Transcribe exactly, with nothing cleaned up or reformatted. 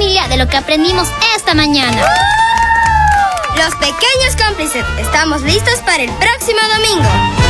familia de lo que aprendimos esta mañana. Los pequeños cómplices, estamos listos para el próximo domingo.